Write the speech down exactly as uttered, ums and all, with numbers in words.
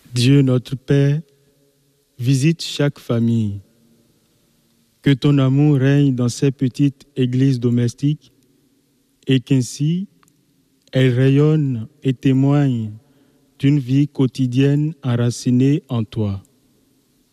Dieu notre Père, visite chaque famille. Que ton amour règne dans ces petites églises domestiques et qu'ainsi elles rayonnent et témoignent d'une vie quotidienne enracinée en toi.